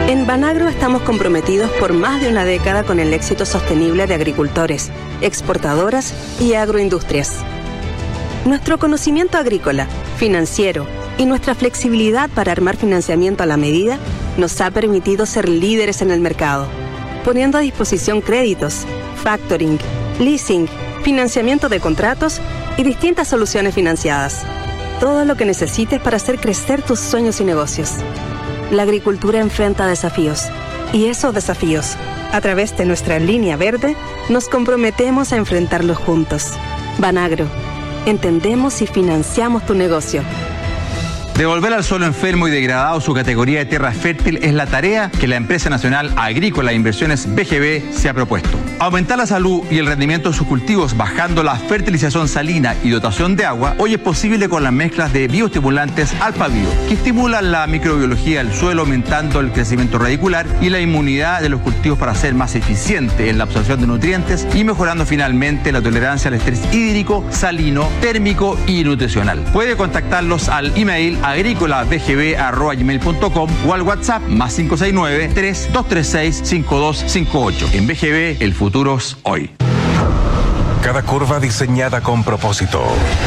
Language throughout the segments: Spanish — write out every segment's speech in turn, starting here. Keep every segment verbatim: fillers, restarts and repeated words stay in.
En Banagro estamos comprometidos por más de una década con el éxito sostenible de agricultores, exportadoras y agroindustrias. Nuestro conocimiento agrícola, financiero y nuestra flexibilidad para armar financiamiento a la medida nos ha permitido ser líderes en el mercado, poniendo a disposición créditos, factoring, leasing, financiamiento de contratos y distintas soluciones financiadas. Todo lo que necesites para hacer crecer tus sueños y negocios. La agricultura enfrenta desafíos y esos desafíos, a través de nuestra línea verde, nos comprometemos a enfrentarlos juntos. Banagro, entendemos y financiamos tu negocio. Devolver al suelo enfermo y degradado su categoría de tierra fértil es la tarea que la Empresa Nacional Agrícola e Inversiones B G B se ha propuesto. Aumentar la salud y el rendimiento de sus cultivos bajando la fertilización salina y dotación de agua hoy es posible con las mezclas de bioestimulantes Alfa Bio, que estimulan la microbiología del suelo aumentando el crecimiento radicular y la inmunidad de los cultivos para ser más eficiente en la absorción de nutrientes y mejorando finalmente la tolerancia al estrés hídrico, salino, térmico y nutricional. Puede contactarlos al email agrícola b g b arroba gmail punto com o al WhatsApp más cinco seis nueve, tres dos tres seis, cinco dos cinco ocho. En B G B, el futuro es hoy. Cada curva diseñada con propósito.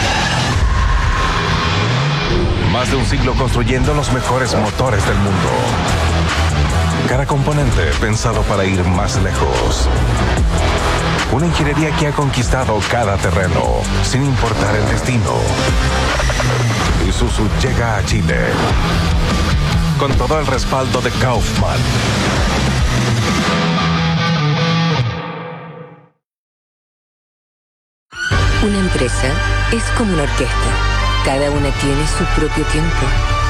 Más de un siglo construyendo los mejores motores del mundo. Cada componente pensado para ir más lejos. Una ingeniería que ha conquistado cada terreno, sin importar el destino. Isuzu llega a Chile con todo el respaldo de Kaufman. Una empresa es como una orquesta. Cada una tiene su propio tiempo.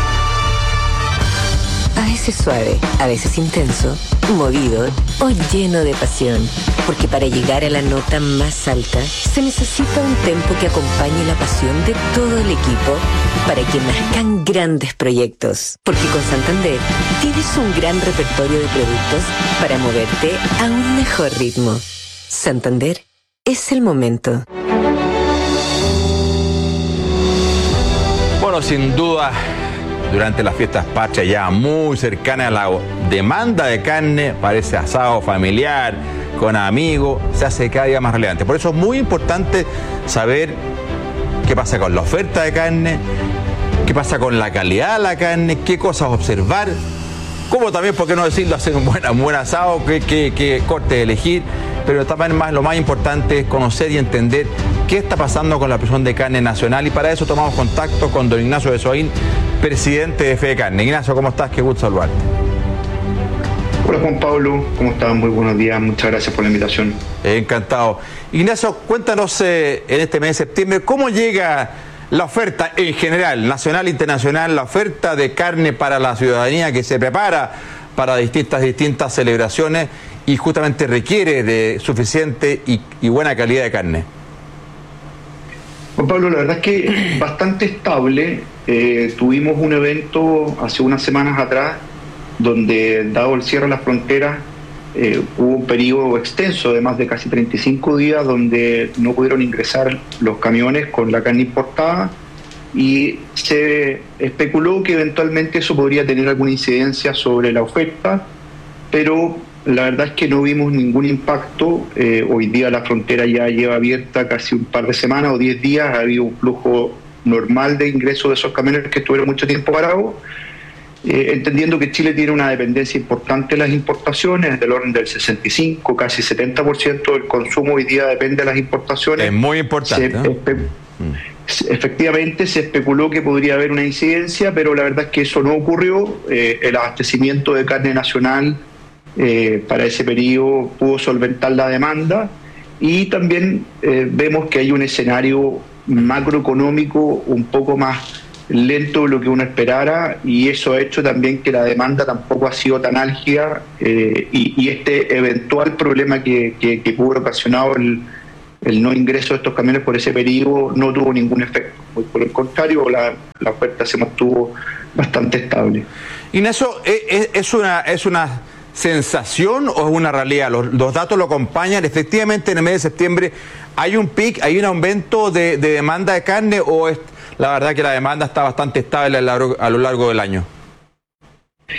A veces suave, a veces intenso, movido o lleno de pasión. Porque para llegar a la nota más alta, se necesita un tempo que acompañe la pasión de todo el equipo para que nazcan grandes proyectos. Porque con Santander tienes un gran repertorio de productos para moverte a un mejor ritmo. Santander es el momento. Bueno, sin duda, durante las fiestas patrias ya muy cercanas a la demanda de carne, parece asado familiar, con amigos, se hace cada día más relevante. Por eso es muy importante saber qué pasa con la oferta de carne, qué pasa con la calidad de la carne, qué cosas observar, cómo también, por qué no decirlo, hacer un buen, un buen asado, qué, qué, qué corte elegir, pero también más, lo más importante es conocer y entender qué está pasando con la producción de carne nacional, y para eso tomamos contacto con don Ignacio Besoín, presidente de Fedecarne. Ignacio, ¿cómo estás? Qué gusto saludarte. Hola Juan Pablo, ¿cómo estás? Muy buenos días, muchas gracias por la invitación. Eh, encantado. Ignacio, cuéntanos eh, en este mes de septiembre, ¿cómo llega la oferta en general, nacional e internacional, la oferta de carne para la ciudadanía que se prepara para distintas, distintas celebraciones y justamente requiere de suficiente y, y buena calidad de carne? Juan Pablo, la verdad es que bastante estable. Eh, tuvimos un evento hace unas semanas atrás donde, dado el cierre de las fronteras, eh, hubo un periodo extenso de más de casi treinta y cinco días donde no pudieron ingresar los camiones con la carne importada, y se especuló que eventualmente eso podría tener alguna incidencia sobre la oferta, pero la verdad es que no vimos ningún impacto. Eh, hoy día la frontera ya lleva abierta casi un par de semanas o diez días, ha habido un flujo normal de ingreso de esos camiones que estuvieron mucho tiempo parados. Eh, entendiendo que Chile tiene una dependencia importante de las importaciones, del orden del sesenta y cinco, casi setenta por ciento del consumo hoy día depende de las importaciones. Es muy importante. Se, espe mm. Efectivamente se especuló que podría haber una incidencia, pero la verdad es que eso no ocurrió. Eh, el abastecimiento de carne nacional eh, para ese periodo pudo solventar la demanda, y también eh, vemos que hay un escenario macroeconómico un poco más lento de lo que uno esperara, y eso ha hecho también que la demanda tampoco ha sido tan álgida, eh, y, y este eventual problema que, que, que pudo ocasionado el, el no ingreso de estos camiones por ese periodo no tuvo ningún efecto. Muy por el contrario, la, la oferta se mantuvo bastante estable. Ignacio, ¿es, es, una, ¿es una sensación o es una realidad? Los, los datos lo acompañan. Efectivamente, en el mes de septiembre hay un pic, hay un aumento de, de demanda de carne, o es la verdad que la demanda está bastante estable a lo largo, a lo largo del año.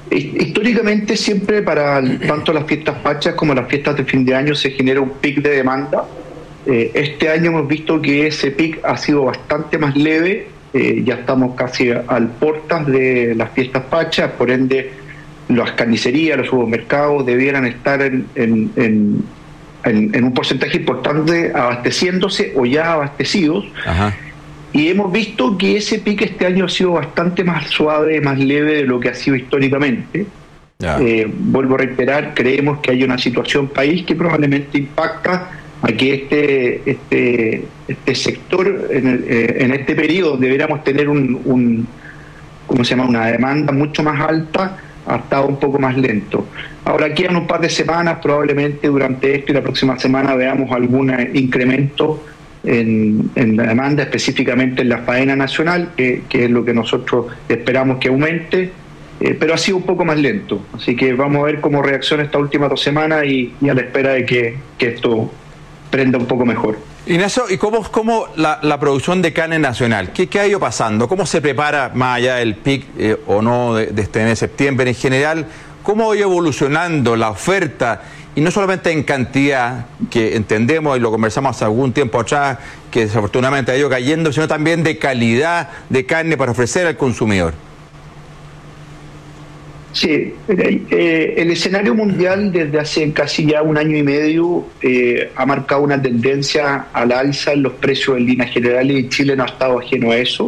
Históricamente siempre para tanto las fiestas patrias como las fiestas de fin de año se genera un pic de demanda. Eh, este año hemos visto que ese pic ha sido bastante más leve, eh, ya estamos casi al portas de las fiestas patrias, por ende las carnicerías, los supermercados debieran estar en, en, en, en, en un porcentaje importante abasteciéndose o ya abastecidos. Ajá. Y hemos visto que ese pique este año ha sido bastante más suave, más leve de lo que ha sido históricamente. Eh, vuelvo a reiterar, creemos que hay una situación país que probablemente impacta a que este este este sector en, el, eh, en este periodo deberíamos tener un, un ¿cómo se llama? Una demanda mucho más alta, ha estado un poco más lento. Ahora quedan un par de semanas, probablemente durante esto y la próxima semana veamos algún incremento En, en la demanda, específicamente en la faena nacional, que, que es lo que nosotros esperamos que aumente, eh, pero ha sido un poco más lento. Así que vamos a ver cómo reacciona estas últimas dos semanas y, y a la espera de que, que esto prenda un poco mejor. Ignacio, ¿y cómo, cómo la, la producción de carne nacional? ¿Qué, qué ha ido pasando? ¿Cómo se prepara, más allá del pic eh, o no de, de este mes de septiembre en general? ¿Cómo ha ido evolucionando la oferta? Y no solamente en cantidad, que entendemos y lo conversamos hace algún tiempo atrás, que desafortunadamente ha ido cayendo, sino también de calidad de carne para ofrecer al consumidor. Sí, eh, el escenario mundial desde hace casi ya un año y medio eh, ha marcado una tendencia al alza en los precios en líneas generales y Chile no ha estado ajeno a eso.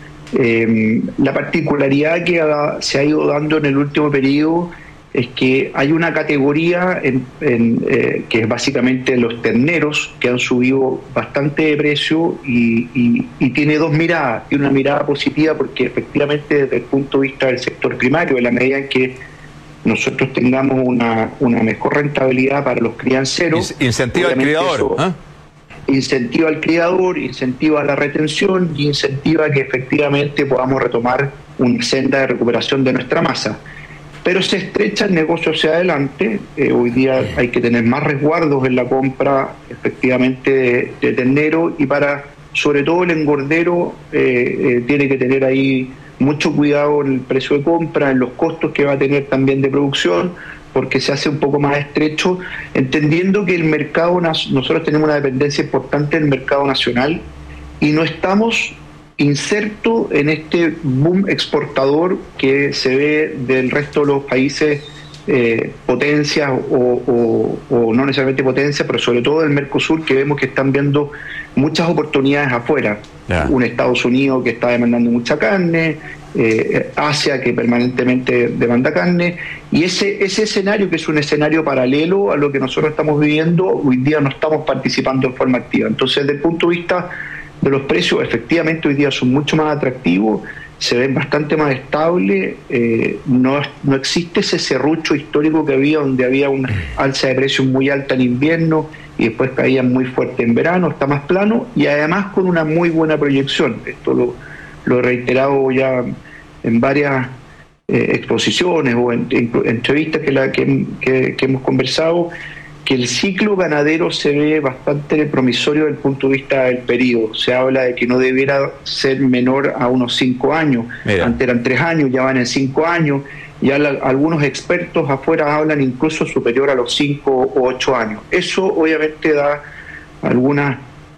Eh, la particularidad que ha, se ha ido dando en el último periodo es que hay una categoría en, en, eh, que es básicamente los terneros, que han subido bastante de precio y, y, y tiene dos miradas. Tiene una mirada positiva porque efectivamente desde el punto de vista del sector primario, en la medida en que nosotros tengamos una, una mejor rentabilidad para los crianceros... Incentiva al criador. ¿eh? Incentiva al criador, incentiva la retención y incentiva que efectivamente podamos retomar una senda de recuperación de nuestra masa. Pero se estrecha el negocio hacia adelante. Eh, hoy día hay que tener más resguardos en la compra efectivamente de, de ternero y para, sobre todo el engordero, eh, eh, tiene que tener ahí mucho cuidado en el precio de compra, en los costos que va a tener también de producción, porque se hace un poco más estrecho, entendiendo que el mercado, nosotros tenemos una dependencia importante del mercado nacional y no estamos inserto en este boom exportador que se ve del resto de los países eh, potencias o, o, o no necesariamente potencias, pero sobre todo del Mercosur, que vemos que están viendo muchas oportunidades afuera. Yeah. Un Estados Unidos que está demandando mucha carne, eh, Asia que permanentemente demanda carne, y ese, ese escenario, que es un escenario paralelo a lo que nosotros estamos viviendo, hoy día no estamos participando en forma activa. Entonces, desde el punto de vista de los precios, efectivamente hoy día son mucho más atractivos, se ven bastante más estables, eh, no, no existe ese serrucho histórico que había, donde había una alza de precios muy alta en invierno y después caían muy fuerte en verano, está más plano y además con una muy buena proyección. Esto lo, lo he reiterado ya en varias eh, exposiciones o en, en entrevistas que, la, que, que, que hemos conversado, que el ciclo ganadero se ve bastante promisorio desde el punto de vista del periodo. Se habla de que no debiera ser menor a unos cinco años. Mira. Antes eran tres años, ya van en cinco años. Ya la, algunos expertos afuera hablan incluso superior a los cinco o ocho años. Eso obviamente da algunas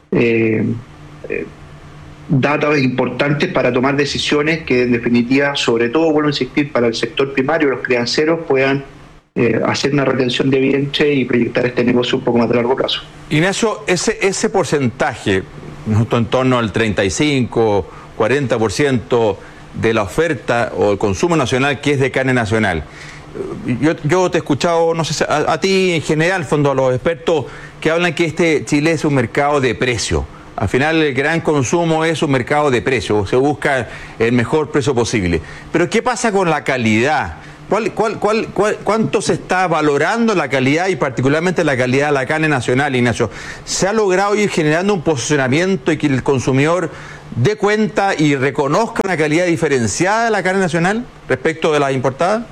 eh, eh, datos importantes para tomar decisiones que en definitiva, sobre todo, vuelvo a insistir, para el sector primario, los crianceros puedan Eh, hacer una retención de vientre y proyectar este negocio un poco más de largo plazo. Ignacio, ese ese porcentaje, en torno al treinta y cinco, cuarenta por ciento de la oferta o el consumo nacional que es de carne nacional, yo, yo te he escuchado, no sé, a, a ti en general, fondo a los expertos que hablan que este Chile es un mercado de precio. Al final el gran consumo es un mercado de precio, se busca el mejor precio posible. Pero ¿qué pasa con la calidad? ¿Cuál, cuál, cuál, cuál, ¿Cuánto se está valorando la calidad y particularmente la calidad de la carne nacional, Ignacio? ¿Se ha logrado ir generando un posicionamiento y que el consumidor dé cuenta y reconozca una calidad diferenciada de la carne nacional respecto de la importada?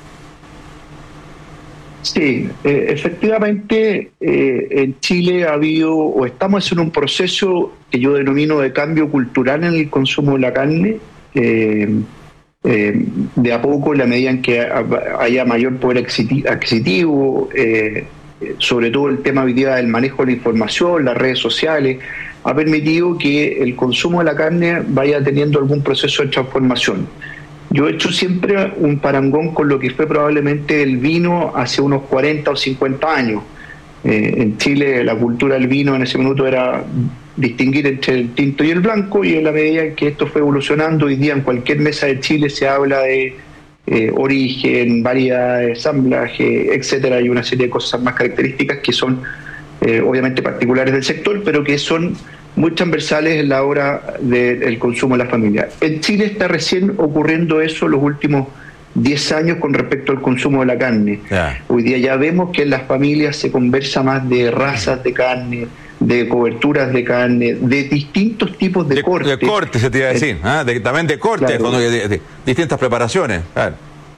Sí, eh, efectivamente eh, en Chile ha habido, o estamos en un proceso que yo denomino de cambio cultural en el consumo de la carne. Eh, eh, de a poco, en la medida en que haya mayor poder adquisitivo, eh, sobre todo el tema hoy día del manejo de la información, las redes sociales, ha permitido que el consumo de la carne vaya teniendo algún proceso de transformación. Yo he hecho siempre un parangón con lo que fue probablemente el vino hace unos cuarenta o cincuenta años. Eh, en Chile la cultura del vino en ese minuto era distinguir entre el tinto y el blanco, y en la medida en que esto fue evolucionando, hoy día en cualquier mesa de Chile se habla de eh, origen, variedades, ensamblaje, etcétera. Hay una serie de cosas más características que son eh, obviamente particulares del sector, pero que son muy transversales en la hora del consumo de la familia. En Chile está recién ocurriendo eso los últimos diez años con respecto al consumo de la carne. Yeah. Hoy día ya vemos que en las familias se conversa más de razas de carne, de coberturas de carne, de distintos tipos de, de cortes. De cortes, se te iba a decir, ¿eh? de, también de cortes, claro. de, de, de distintas preparaciones. Claro.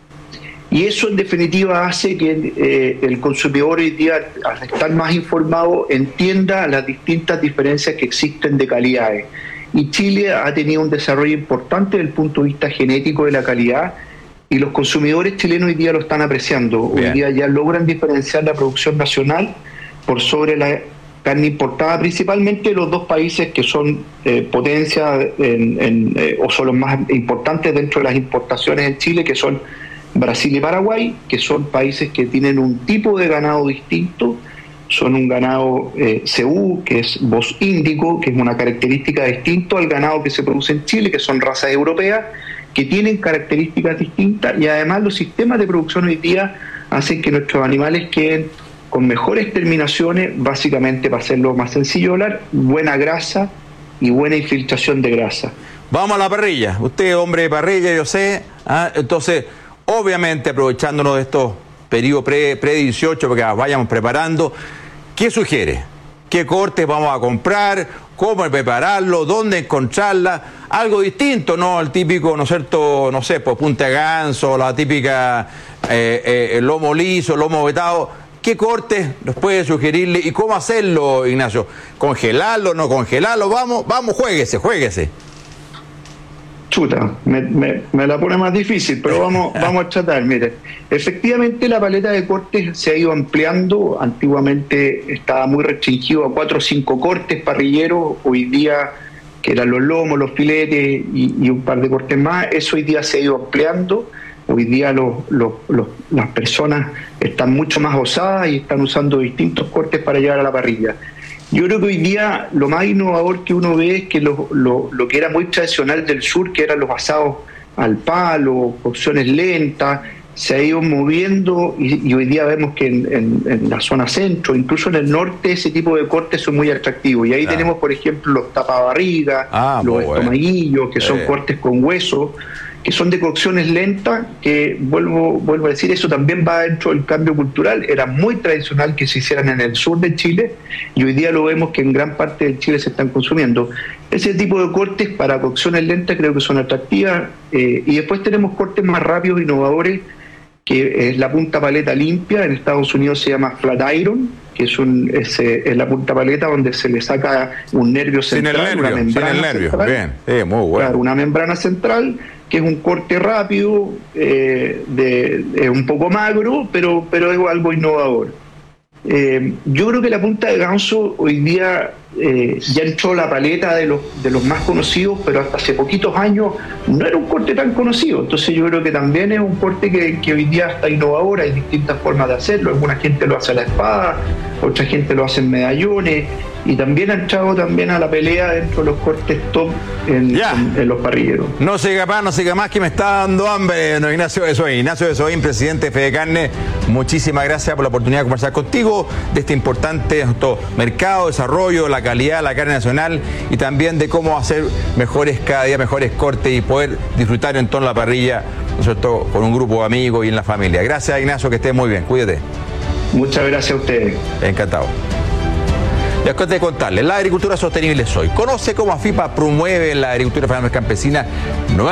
Y eso en definitiva hace que eh, el consumidor hoy día, al estar más informado, entienda las distintas diferencias que existen de calidades. Y Chile ha tenido un desarrollo importante desde el punto de vista genético de la calidad, y los consumidores chilenos hoy día lo están apreciando. Bien. Hoy día ya logran diferenciar la producción nacional por sobre la carne importada, principalmente los dos países que son eh, potencia en, en, eh, o son los más importantes dentro de las importaciones en Chile, que son Brasil y Paraguay, que son países que tienen un tipo de ganado distinto. Son un ganado eh, cebú, que es voz índico, que es una característica distinta al ganado que se produce en Chile, que son razas europeas, que tienen características distintas, y además los sistemas de producción hoy día hacen que nuestros animales queden con mejores terminaciones, básicamente, para hacerlo más sencillo hablar, buena grasa y buena infiltración de grasa. Vamos a la parrilla. Usted, hombre de parrilla, yo sé. ¿ah? Entonces, obviamente, aprovechándonos de estos periodos pre, pre dieciocho, porque vayamos preparando, ¿qué sugiere? ¿Qué cortes vamos a comprar? ¿Cómo prepararlo? ¿Dónde encontrarla? Algo distinto, ¿no? El típico, ¿no es cierto? No sé, pues punta de ganso, la típica eh, eh, el lomo liso, el lomo vetado. ¿Qué cortes nos puede sugerirle y cómo hacerlo, Ignacio? ¿Congelarlo, no congelarlo? Vamos, vamos, juéguese, juéguese. Chuta, me, me, me la pone más difícil, pero vamos, vamos a tratar. Mire, efectivamente la paleta de cortes se ha ido ampliando. Antiguamente estaba muy restringido a cuatro o cinco cortes parrilleros. Hoy día, que eran los lomos, los filetes y, y un par de cortes más, eso hoy día se ha ido ampliando. Hoy día los, los, los, las personas están mucho más osadas y están usando distintos cortes para llevar a la parrilla. Yo creo que hoy día lo más innovador que uno ve es que lo, lo, lo que era muy tradicional del sur, que eran los asados al palo, cocciones lentas, se ha ido moviendo, y, y hoy día vemos que en, en, en la zona centro, incluso en el norte, ese tipo de cortes son muy atractivos. Y ahí ah. tenemos, por ejemplo, los tapabarrigas, ah, los estomaguillos, bueno. que son eh. cortes con hueso, que son de cocciones lentas, que vuelvo vuelvo a decir, eso también va dentro del cambio cultural. Era muy tradicional que se hicieran en el sur de Chile, y hoy día lo vemos que en gran parte de Chile se están consumiendo. Ese tipo de cortes para cocciones lentas creo que son atractivas, eh, y después tenemos cortes más rápidos, innovadores, que es la punta paleta limpia. En Estados Unidos se llama flat iron, que es, un, es, es la punta paleta donde se le saca un nervio central, sin el nervio, una membrana sin el nervio. Central, bien, eh, muy bueno. Claro, una membrana central, que es un corte rápido, eh, de, de un poco magro, pero, pero es algo innovador. Eh, yo creo que la punta de ganso hoy día eh, ya entró a la paleta de los, de los más conocidos, pero hasta hace poquitos años no era un corte tan conocido. Entonces yo creo que también es un corte que, que hoy día está innovador. Hay distintas formas de hacerlo. Alguna gente lo hace a la espada, otra gente lo hace en medallones, y también ha entrado también a la pelea dentro de los cortes top en, en, en los parrilleros. No siga más, no siga más, que me está dando hambre, don Ignacio Besoín. Ignacio Besoín, presidente de Fedecarne, muchísimas gracias por la oportunidad de conversar contigo de este importante mercado, desarrollo, la calidad de la carne nacional, y también de cómo hacer mejores cada día, mejores cortes, y poder disfrutar en torno a la parrilla, ¿no es cierto?, con un grupo de amigos y en la familia. Gracias, Ignacio, que estés muy bien, cuídate. Muchas gracias a ustedes. Encantado. Les cuento de contarles, la agricultura sostenible es hoy. Conoce cómo AFIPA promueve la agricultura familiar campesina.